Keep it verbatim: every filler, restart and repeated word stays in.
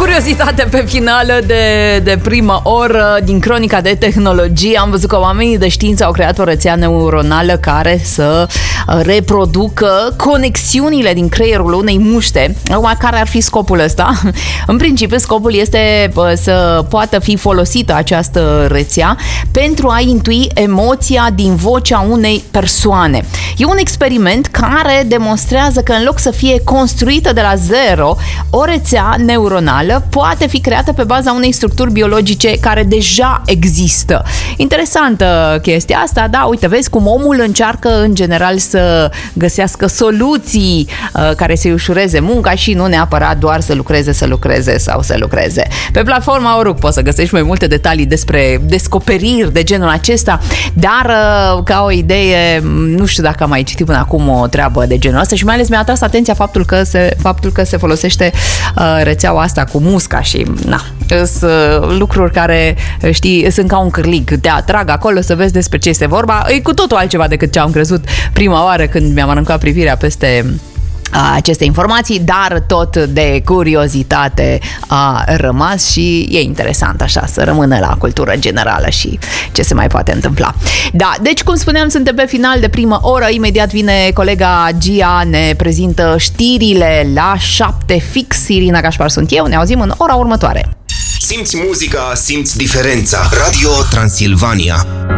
curiozitate pe finală de, de primă oră din Cronica de Tehnologie. Am văzut că oamenii de știință au creat o rețea neuronală care să reproducă conexiunile din creierul unei muște. Acum, care ar fi scopul ăsta? În principiu, scopul este să poată fi folosită această rețea pentru a intui emoția din vocea unei persoane. E un experiment care demonstrează că în loc să fie construită de la zero, o rețea neuronală poate fi creată pe baza unei structuri biologice care deja există. Interesantă chestia asta, da, uite, vezi cum omul încearcă în general să găsească soluții uh, care să-i ușureze munca și nu neapărat doar să lucreze, să lucreze sau să lucreze. Pe platforma Oruk poți să găsești mai multe detalii despre descoperiri de genul acesta, dar uh, ca o idee, nu știu dacă am mai citit până acum o treabă de genul ăsta și mai ales mi-a atras atenția faptul că se, faptul că se folosește uh, rețeaua asta cu musca și na, sunt uh, lucruri care, știi, sunt ca un cârlig, te atrag acolo să vezi despre ce este vorba. E cu totul altceva decât ce am crezut prima oară când mi-am aruncat privirea peste aceste informații, dar tot de curiozitate a rămas și e interesant așa să rămână la cultură generală și ce se mai poate întâmpla. Da, deci cum spuneam, suntem pe final de primă oră, imediat vine colega Gia, ne prezintă știrile la șapte fix. Irina Gașpar sunt eu, ne auzim în ora următoare. Simți muzica, simți diferența. Radio Transilvania.